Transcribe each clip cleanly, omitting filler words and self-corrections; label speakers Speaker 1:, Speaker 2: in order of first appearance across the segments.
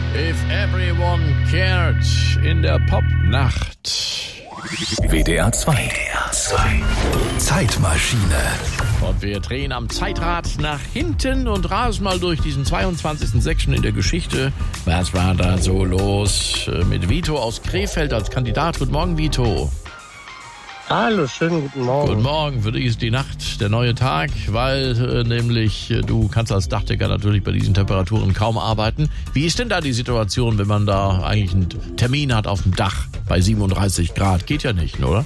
Speaker 1: If Everyone Cared in der Popnacht.
Speaker 2: WDR 2. Zeitmaschine.
Speaker 1: Und wir drehen am Zeitrad nach hinten und rasen mal durch diesen 22.06. in der Geschichte. Was war da so los mit Vito aus Krefeld als Kandidat? Guten Morgen, Vito.
Speaker 3: Hallo, schönen guten Morgen.
Speaker 1: Guten Morgen. Für dich ist die Nacht der neue Tag, weil nämlich du kannst als Dachdecker natürlich bei diesen Temperaturen kaum arbeiten. Wie ist denn da die Situation, wenn man da eigentlich einen Termin hat auf dem Dach bei 37 Grad? Geht ja nicht, oder?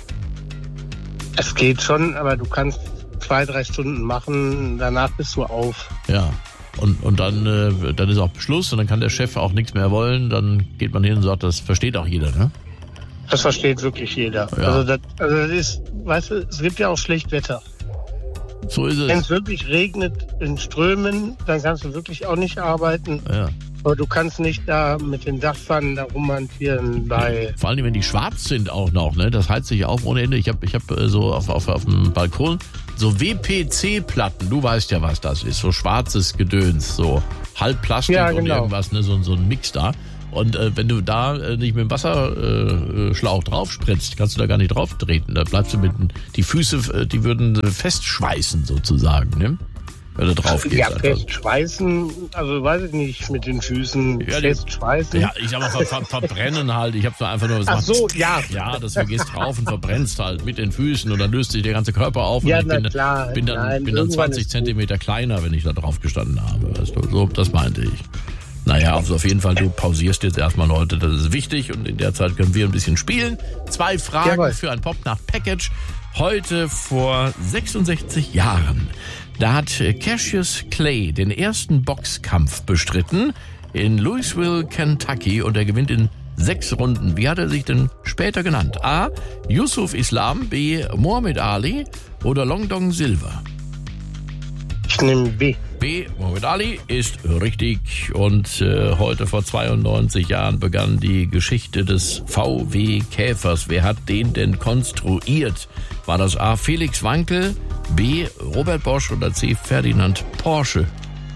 Speaker 3: Es geht schon, aber du kannst 2-3 Stunden machen, danach bist du auf.
Speaker 1: Ja. Und dann ist auch Schluss und dann kann der Chef auch nichts mehr wollen. Dann geht man hin und sagt, das versteht auch jeder, ne?
Speaker 3: Das versteht wirklich jeder.
Speaker 1: Ja.
Speaker 3: Also das ist, weißt du, es gibt ja auch Schlechtwetter.
Speaker 1: So ist
Speaker 3: Wenn
Speaker 1: es.
Speaker 3: es wirklich regnet in Strömen, dann kannst du wirklich auch nicht arbeiten.
Speaker 1: Ja.
Speaker 3: Aber du kannst nicht da mit den Dachpfannen da rumhantieren bei...
Speaker 1: Vor allem, wenn die schwarz sind auch noch, ne? Das heizt sich auf ohne Ende. Ich hab so auf dem Balkon so WPC-Platten. Du weißt ja, was das ist. So schwarzes Gedöns, so halb Plastik
Speaker 3: Ja,
Speaker 1: und
Speaker 3: genau.
Speaker 1: irgendwas, ne? So ein Mix da. Und wenn du da nicht mit dem Wasserschlauch drauf spritzt, kannst du da gar nicht drauf treten. Da bleibst du die Füße, die würden schweißen sozusagen, ne? Wenn du drauf gehst.
Speaker 3: Ja,
Speaker 1: einfach.
Speaker 3: festschweißen, also weiß ich nicht, mit den Füßen
Speaker 1: Ja,
Speaker 3: festschweißen.
Speaker 1: Ja, ich sag mal, verbrennen halt. Ich hab's nur einfach nur
Speaker 3: Ach
Speaker 1: gesagt.
Speaker 3: so, ja.
Speaker 1: Ja, dass du gehst drauf und verbrennst halt mit den Füßen und dann löst sich der ganze Körper auf.
Speaker 3: Ja,
Speaker 1: und
Speaker 3: na
Speaker 1: ich
Speaker 3: klar.
Speaker 1: bin dann
Speaker 3: Nein,
Speaker 1: 20 Zentimeter kleiner, wenn ich da drauf gestanden habe. Weißt du? So, das meinte ich. Naja, also auf jeden Fall, du pausierst jetzt erstmal heute, das ist wichtig und in der Zeit können wir ein bisschen spielen. 2 Fragen
Speaker 3: Jawohl.
Speaker 1: für ein Popnacht-Package. Heute vor 66 Jahren, da hat Cassius Clay den ersten Boxkampf bestritten in Louisville, Kentucky und er gewinnt in 6 Runden. Wie hat er sich denn später genannt? A. Yusuf Islam, B. Muhammad Ali oder Long Dong Silver?
Speaker 3: Ich nehme B.
Speaker 1: B. Muhammad Ali ist richtig. Und heute vor 92 Jahren begann die Geschichte des VW Käfers. Wer hat den denn konstruiert? War das A. Felix Wankel, B. Robert Bosch oder C. Ferdinand Porsche?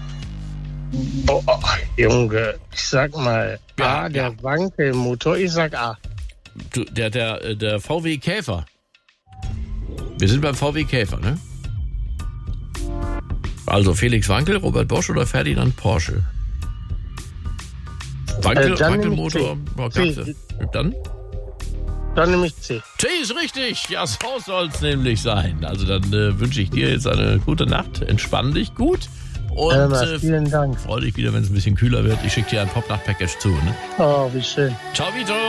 Speaker 3: Oh, Junge, ich sag mal
Speaker 1: Ja,
Speaker 3: A, der Wankelmotor, ich sag A.
Speaker 1: Der VW Käfer. Wir sind beim VW Käfer, ne? Also Felix Wankel, Robert Bosch oder Ferdinand Porsche? Wankelmotor.
Speaker 3: Dann nehme ich C.
Speaker 1: C ist richtig. Ja, so soll's nämlich sein. Also dann wünsche ich dir jetzt eine gute Nacht. Entspann dich gut. Und
Speaker 3: Vielen Dank.
Speaker 1: freu dich wieder, wenn es ein bisschen kühler wird. Ich schicke dir ein Popnacht-Package zu. Ne?
Speaker 3: Oh, wie schön.
Speaker 1: Ciao, Vito.